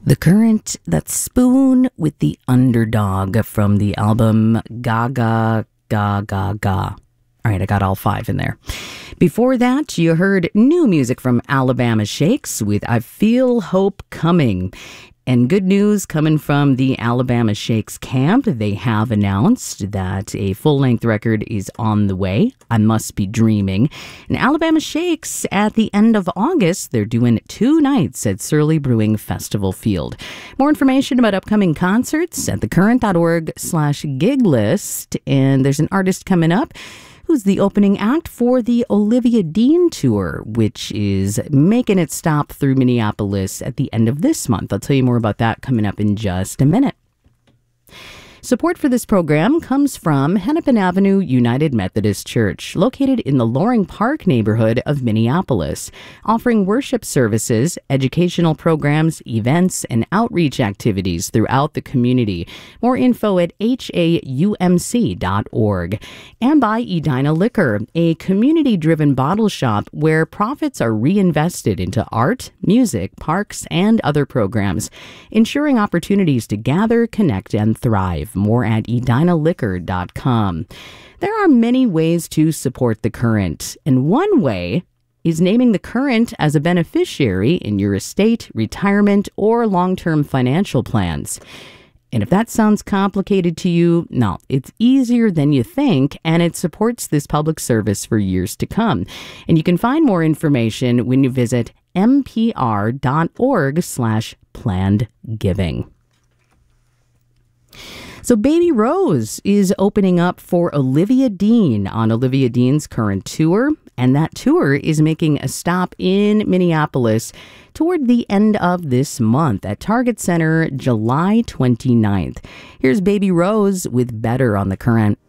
The Current, that Spoon with the Underdog from the album Gaga Ga Ga Ga. All right, I got all five in there. Before that, you heard new music from Alabama Shakes with I Feel Hope Coming. And good news coming from the Alabama Shakes camp. They have announced that a full-length record is on the way. I Must Be Dreaming. And Alabama Shakes, at the end of August, they're doing 2 nights at Surly Brewing Festival Field. More information about upcoming concerts at thecurrent.org/gig list. And there's an artist coming up who's the opening act for the Olivia Dean Tour, which is making its stop through Minneapolis at the end of this month. I'll tell you more about that coming up in just a minute. Support for this program comes from Hennepin Avenue United Methodist Church, located in the Loring Park neighborhood of Minneapolis, offering worship services, educational programs, events, and outreach activities throughout the community. More info at haumc.org. And by Edina Liquor, a community-driven bottle shop where profits are reinvested into art, music, parks, and other programs, ensuring opportunities to gather, connect, and thrive. More at edinaliquor.com. There are many ways to support The Current, and one way is naming The Current as a beneficiary in your estate, retirement, or long-term financial plans. And if that sounds complicated to you, no, it's easier than you think, and it supports this public service for years to come. And you can find more information when you visit mpr.org/plannedgiving. So Baby Rose is opening up for Olivia Dean on Olivia Dean's current tour, and that tour is making a stop in Minneapolis toward the end of this month at Target Center, July 29th. Here's Baby Rose with Better on The Current.